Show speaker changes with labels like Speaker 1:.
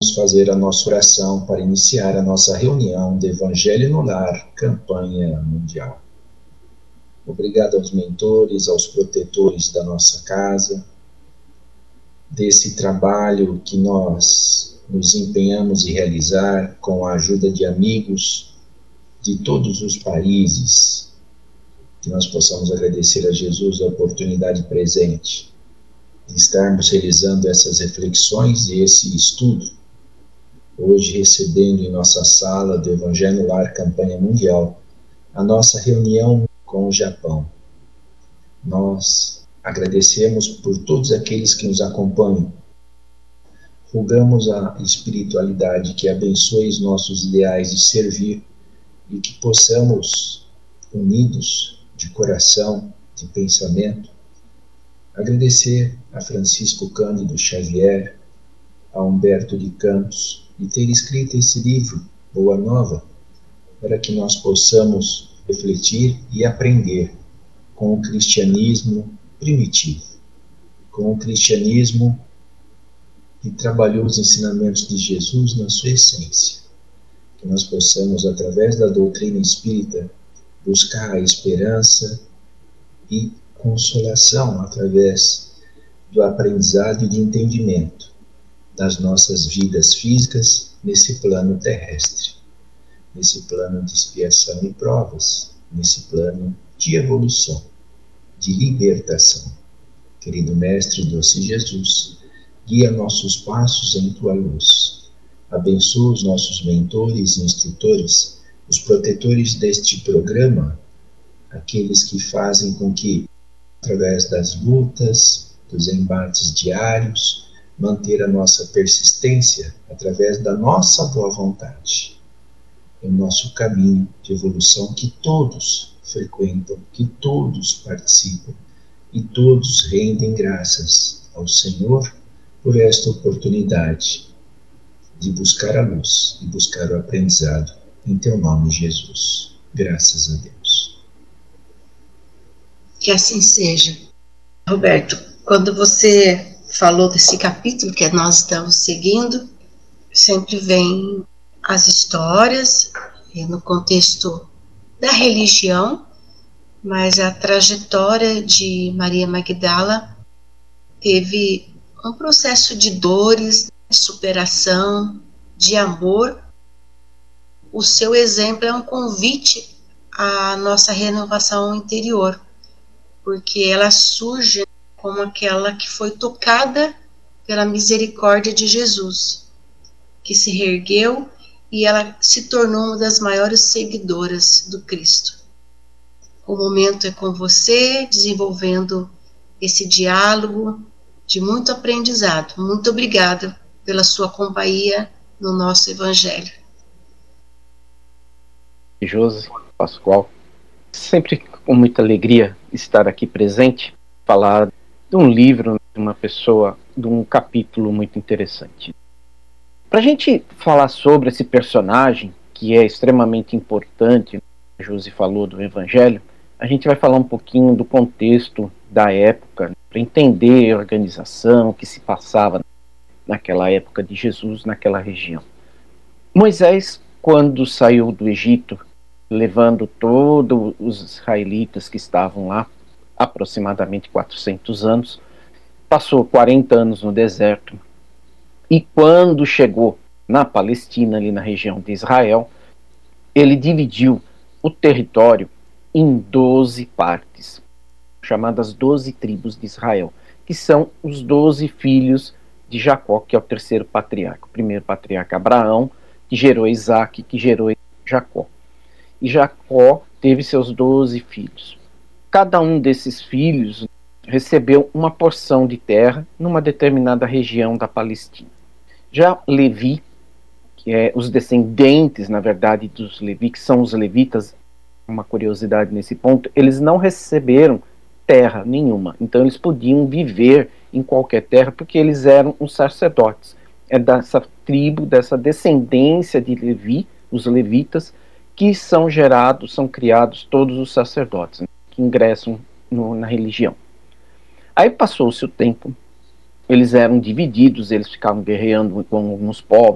Speaker 1: vamos fazer a nossa oração para iniciar a nossa reunião de Evangelho no Lar, campanha mundial. Obrigado aos mentores, aos protetores da nossa casa, desse trabalho que nós nos empenhamos em realizar com a ajuda de amigos de todos os países, que nós possamos agradecer a Jesus a oportunidade presente de estarmos realizando essas reflexões e esse estudo, hoje recebendo em nossa sala do Evangelho no Lar Campanha Mundial a nossa reunião com o Japão. Nós agradecemos por todos aqueles que nos acompanham. Rogamos a espiritualidade que abençoe os nossos ideais de servir e que possamos, unidos de coração, de pensamento, agradecer a Francisco Cândido Xavier, a Humberto de Campos, de ter escrito esse livro, Boa Nova, para que nós possamos refletir e aprender com o cristianismo primitivo, com o cristianismo que trabalhou os ensinamentos de Jesus na sua essência. Que nós possamos, através da doutrina espírita, buscar a esperança e consolação através do aprendizado e de entendimento das nossas vidas físicas nesse plano terrestre, nesse plano de expiação e provas, nesse plano de evolução, de libertação. Querido Mestre doce Jesus, guia nossos passos em Tua luz. Abençoa os nossos mentores e instrutores, os protetores deste programa, aqueles que fazem com que, através das lutas, dos embates diários, manter a nossa persistência através da nossa boa vontade. É o nosso caminho de evolução que todos frequentam, que todos participam e todos rendem graças ao Senhor por esta oportunidade de buscar a luz e buscar o aprendizado em Teu nome, Jesus. Graças a Deus.
Speaker 2: Que assim seja. Roberto, quando você falou desse capítulo que nós estamos seguindo, sempre vem as histórias no contexto da religião, mas a trajetória de Maria Magdala teve um processo de dores, de superação, de amor. O seu exemplo é um convite à nossa renovação interior, porque ela surge como aquela que foi tocada pela misericórdia de Jesus, que se reergueu e ela se tornou uma das maiores seguidoras do Cristo. O momento é com você, desenvolvendo esse diálogo de muito aprendizado. Muito obrigada pela sua companhia no nosso Evangelho.
Speaker 3: Josi, Pascoal, sempre com muita alegria estar aqui presente, falar de um livro, de uma pessoa, de um capítulo muito interessante. Para a gente falar sobre esse personagem, que é extremamente importante, a Josi falou do Evangelho, a gente vai falar um pouquinho do contexto da época, para entender a organização que se passava naquela época de Jesus, naquela região. Moisés, quando saiu do Egito, levando todos os israelitas que estavam lá, aproximadamente 400 anos, passou 40 anos no deserto, e quando chegou na Palestina, ali na região de Israel, ele dividiu o território em 12 partes, chamadas 12 tribos de Israel, que são os 12 filhos de Jacó, que é o terceiro patriarca. O primeiro patriarca Abraão, que gerou Isaac, que gerou Jacó. E Jacó teve seus 12 filhos. Cada um desses filhos recebeu uma porção de terra numa determinada região da Palestina. Já Levi, que é os descendentes, na verdade, dos Levi, que são os levitas, uma curiosidade nesse ponto, eles não receberam terra nenhuma. Então eles podiam viver em qualquer terra porque eles eram os sacerdotes. É dessa tribo, dessa descendência de Levi, os levitas, que são gerados, são criados todos os sacerdotes, né, que ingressam na religião. Aí passou-se o tempo, eles eram divididos, eles ficavam guerreando com alguns povos,